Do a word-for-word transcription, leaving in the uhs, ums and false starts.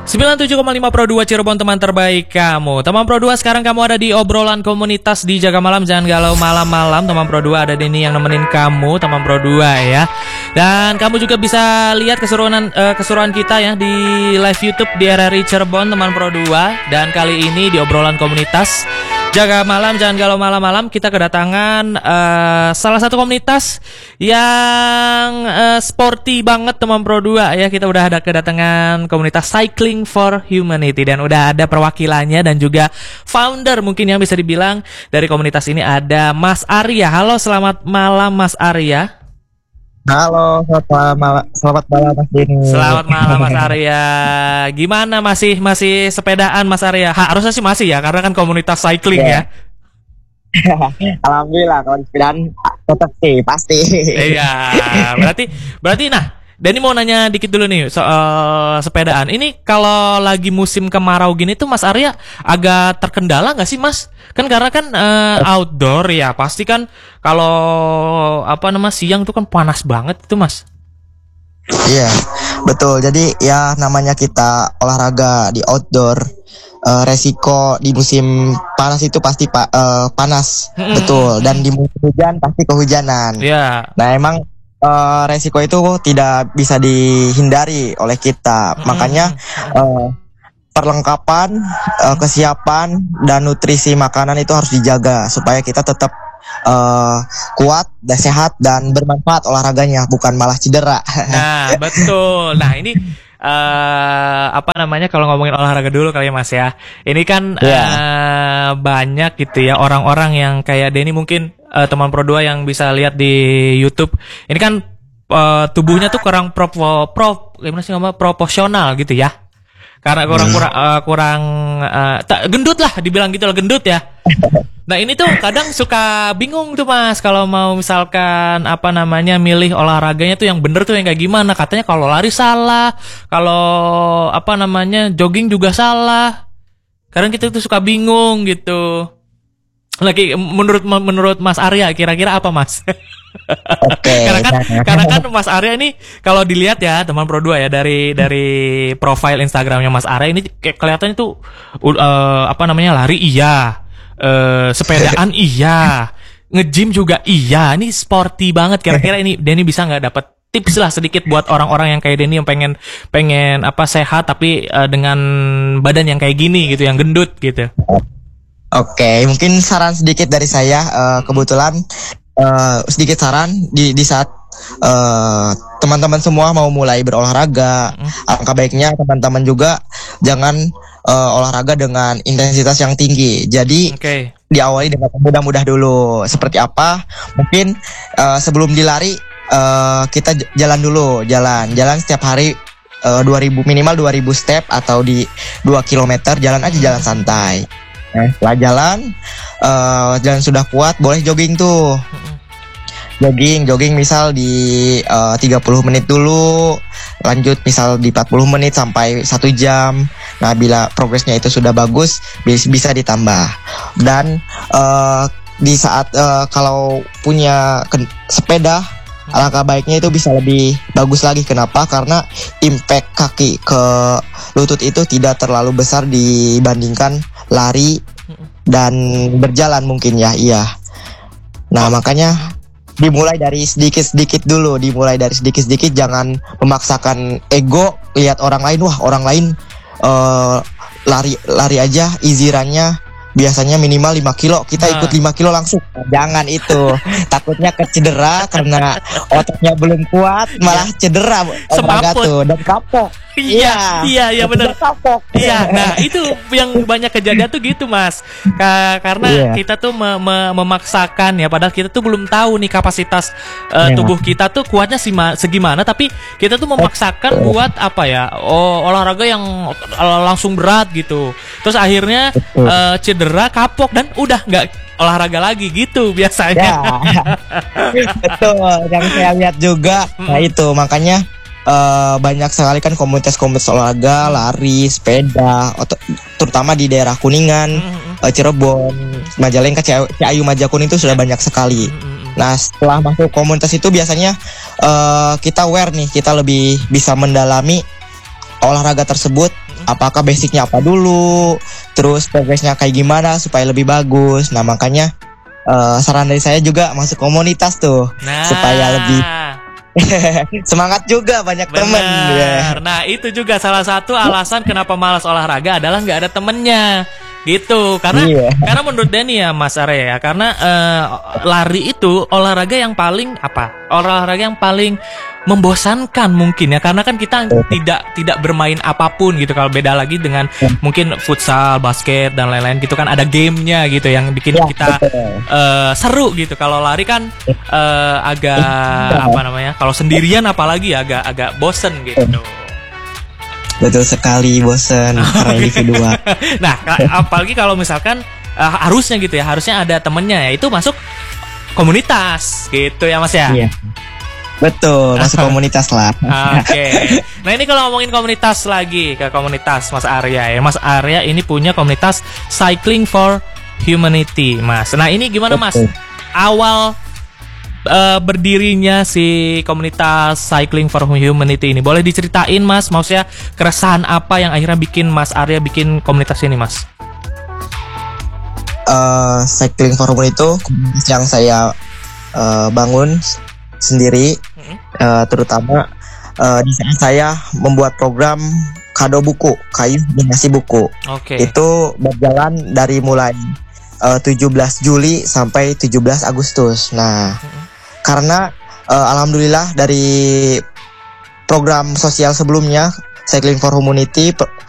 sembilan puluh tujuh koma lima Pro dua Cirebon, teman terbaik kamu. Teman Pro dua, sekarang kamu ada di obrolan komunitas di Jaga Malam. Jangan galau malam-malam. Teman Pro dua, ada Denny yang nemenin kamu, teman Pro dua ya. Dan kamu juga bisa lihat keseruan uh, keseruan kita ya di live YouTube di R R I Cirebon, teman Pro dua. Dan kali ini di obrolan komunitas Jaga Malam, jangan galau malam-malam, kita kedatangan uh, salah satu komunitas yang uh, sporty banget, teman Pro dua ya. Kita udah ada kedatangan komunitas Cycling for Humanity dan udah ada perwakilannya dan juga founder mungkin yang bisa dibilang dari komunitas ini, ada Mas Arya. Halo, selamat malam Mas Arya. Halo, selamat malam, selamat malam Mas Denny. Selamat malam Mas Arya. Gimana, masih masih sepedaan Mas Arya? Ha, harusnya sih masih ya, karena kan komunitas cycling yeah. ya. Alhamdulillah, kalau di sepedaan tetap sih pasti. Iya, berarti berarti nah, Denny mau nanya dikit dulu nih soal sepedaan. Ini kalau lagi musim kemarau gini tuh Mas Arya agak terkendala nggak sih Mas? Kan karena kan uh, outdoor ya, pasti kan kalau apa nama siang tuh kan panas banget itu Mas. Iya, betul. Jadi ya namanya kita olahraga di outdoor, uh, resiko di musim panas itu pasti pa- uh, panas, mm-hmm. betul. Dan di musim hujan pasti kehujanan. Iya. Yeah. Nah emang uh, resiko itu tidak bisa dihindari oleh kita, mm-hmm. makanya. Uh, perlengkapan, uh, kesiapan dan nutrisi makanan itu harus dijaga supaya kita tetap uh, kuat dan sehat dan bermanfaat olahraganya, bukan malah cedera. Nah betul. Nah ini uh, apa namanya, kalau ngomongin olahraga dulu kali ya Mas ya. Ini kan yeah. uh, banyak gitu ya orang-orang yang kayak Denny, mungkin uh, teman Pro dua yang bisa lihat di YouTube. Ini kan uh, tubuhnya tuh kurang pro, pro gimana sih ngomong, proporsional gitu ya. Karena kurang kurang uh, kurang uh, tak, gendut lah, dibilang gitu lah, gendut ya. Nah ini tuh kadang suka bingung tuh Mas, kalau mau misalkan apa namanya milih olahraganya tuh yang bener tuh yang kayak gimana. Katanya kalau lari salah, kalau apa namanya jogging juga salah. Kadang kita tuh suka bingung gitu. Lagi menurut menurut Mas Arya kira-kira apa Mas? Oke. karena kan karena kan Mas Arya ini kalau dilihat ya teman Pro dua ya, dari dari profile Instagramnya Mas Arya ini kayak kelihatannya tuh uh, apa namanya lari iya, uh, sepedaan iya, nge-gym juga iya. Ini sporty banget. Kira-kira ini Denny bisa nggak dapat tips lah sedikit buat orang-orang yang kayak Denny yang pengen pengen apa sehat tapi uh, dengan badan yang kayak gini gitu, yang gendut gitu. Oke, mungkin saran sedikit dari saya. Uh, kebetulan uh, sedikit saran di di saat uh, teman-teman semua mau mulai berolahraga, mm. alangkah baiknya teman-teman juga jangan uh, olahraga dengan intensitas yang tinggi. Jadi okay. diawali dengan mudah-mudah dulu. Seperti apa? Mungkin uh, sebelum dilari uh, kita j- jalan dulu, jalan, jalan setiap hari. Uh, dua ribu minimal dua ribu step atau di dua kilometer, jalan aja, jalan santai. Nah, setelah jalan, uh, jalan sudah kuat, boleh jogging tuh. Jogging, jogging misal di uh, tiga puluh menit dulu, lanjut misal di empat puluh menit sampai satu jam. Nah, bila progresnya itu sudah bagus, bisa ditambah. Dan uh, di saat uh, kalau punya ken- sepeda, alangkah baiknya itu bisa lebih bagus lagi. Kenapa? Karena impact kaki ke lutut itu tidak terlalu besar dibandingkan lari dan berjalan mungkin ya. Iya. Nah, makanya dimulai dari sedikit-sedikit dulu, dimulai dari sedikit-sedikit, jangan memaksakan ego. Lihat orang lain, wah orang lain uh, lari lari aja easy run-nya biasanya minimal lima kilo, kita ikut lima kilo langsung. Jangan itu. Takutnya kecedera karena ototnya belum kuat, malah cedera olahraga tuh dan kapok. Iya, iya, iya benar. Iya, nah itu yang banyak kejadian tuh gitu Mas. Ka- karena yeah. kita tuh me- me- memaksakan ya, padahal kita tuh belum tahu nih kapasitas uh, yeah. tubuh kita tuh kuatnya sima- segimana, tapi kita tuh memaksakan buat apa ya, oh, olahraga yang langsung berat gitu. Terus akhirnya uh, cedera, kapok, dan udah nggak olahraga lagi gitu biasanya. Ya. Betul, yang saya lihat juga. Nah itu makanya Uh, banyak sekali kan komunitas-komunitas olahraga, lari, sepeda, otot, terutama di daerah Kuningan, mm-hmm. uh, Cirebon, Majalengka, Ciayu, Majakuning itu sudah banyak sekali. Mm-hmm. Nah setelah masuk komunitas itu biasanya uh, kita aware nih, kita lebih bisa mendalami olahraga tersebut, apakah basicnya apa dulu, terus progresnya kayak gimana supaya lebih bagus. Nah makanya uh, saran dari saya juga masuk komunitas tuh, Nah, supaya lebih semangat juga, banyak temen. bener. Nah itu juga salah satu alasan kenapa malas olahraga adalah nggak ada temennya gitu. Karena Iya. karena menurut Denny ya Mas Arya ya, karena eh, lari itu olahraga yang paling apa? Olahraga yang paling membosankan mungkin ya, karena kan kita tidak tidak bermain apapun gitu. Kalau beda lagi dengan mungkin futsal, basket dan lain-lain gitu kan ada gamenya gitu yang bikin Ya, kita betul. eh, seru gitu. Kalau lari kan eh, agak apa namanya? Kalau sendirian apalagi ya agak agak bosen gitu. Betul sekali, bosen karena individual. Nah, ka- apalagi kalau misalkan eh, harusnya gitu ya, harusnya ada temennya ya, itu masuk komunitas gitu ya Mas ya. Iya. Betul, masuk komunitas lah. Oke. Nah ini kalau ngomongin komunitas lagi ke komunitas Mas Arya ya. Mas Arya ini punya komunitas Cycling for Humanity, Mas. Nah ini gimana Mas? Betul. Awal eh, berdirinya si komunitas Cycling for Humanity ini, boleh diceritain Mas? Maksudnya keresahan apa yang akhirnya bikin Mas Arya bikin komunitas ini, Mas? Eh, Cycling Forum itu komunitas yang saya eh, bangun s- sendiri, eh, terutama eh, di saat saya membuat program kado buku, kayu donasi buku. Oke. Itu berjalan dari mulai eh, tujuh belas Juli sampai tujuh belas Agustus. Nah, karena eh, alhamdulillah dari program sosial sebelumnya Cycling for Humanity pe-